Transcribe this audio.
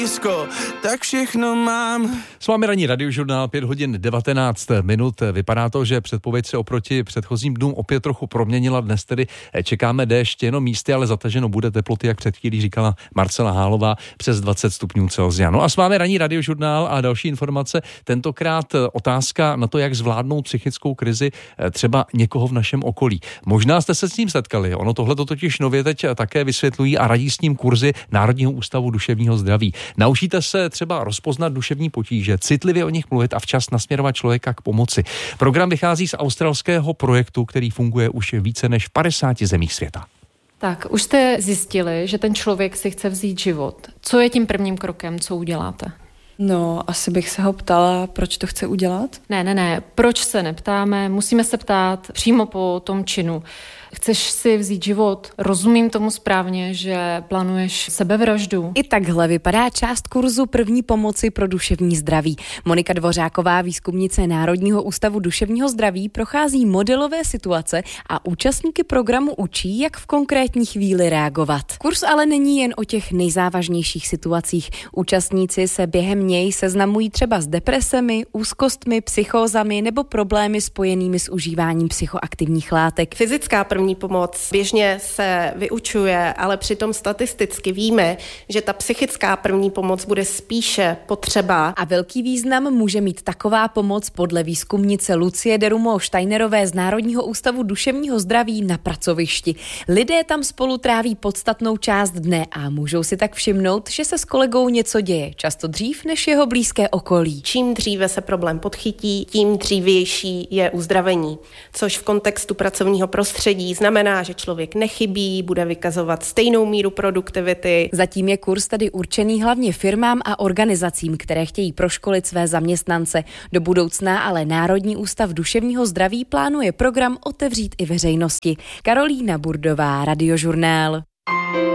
tak všechno mám. S vámi ranní radiožurnál 5 hodin 19 minut. Vypadá to, že předpověď se oproti předchozím dnům opět trochu proměnila. Dnes tedy čekáme déšť, jenom místy, ale zataženo bude teploty, jak před chvílí říkala Marcela Hálová, přes 20 stupňů Celsia. No a s vámi ranní radiožurnál a další informace. Tentokrát otázka na to, jak zvládnout psychickou krizi třeba někoho v našem okolí. Možná jste se s tím setkali. Ono tohle to totiž nově teď také vysvětlují a radí s ním kurzy Národního ústavu duševního zdraví. Naučíte se třeba rozpoznat duševní potíže, citlivě o nich mluvit a včas nasměrovat člověka k pomoci. Program vychází z australského projektu, který funguje už více než v 50 zemích světa. Tak, už jste zjistili, že ten člověk si chce vzít život. Co je tím prvním krokem, co uděláte? No, asi bych se ho ptala, proč to chce udělat. Ne, proč se neptáme, musíme se ptát přímo po tom činu. Chceš si vzít život? Rozumím tomu správně, že plánuješ sebevraždu? I takhle vypadá část kurzu první pomoci pro duševní zdraví. Monika Dvořáková, výzkumnice Národního ústavu duševního zdraví, prochází modelové situace a účastníky programu učí, jak v konkrétní chvíli reagovat. Kurz ale není jen o těch nejzávažnějších situacích. Účastníci se během něj seznamují třeba s depresemi, úzkostmi, psychózami nebo problémy spojenými s užíváním psychoaktivních látek. Fyzická první pomoc běžně se vyučuje, ale přitom statisticky víme, že ta psychická první pomoc bude spíše potřeba. A velký význam může mít taková pomoc podle výzkumnice Lucie Derumo-Steinerové z Národního ústavu duševního zdraví na pracovišti. Lidé tam spolu tráví podstatnou část dne a můžou si tak všimnout, že se s kolegou něco děje, často dřív než jeho blízké okolí. Čím dříve se problém podchytí, tím dřívější je uzdravení, což v kontextu pracovního prostředí znamená, že člověk nechybí, bude vykazovat stejnou míru produktivity. Zatím je kurz tedy určený hlavně firmám a organizacím, které chtějí proškolit své zaměstnance. Do budoucna ale Národní ústav duševního zdraví plánuje program otevřít i veřejnosti. Karolína Burdová, Radiožurnál.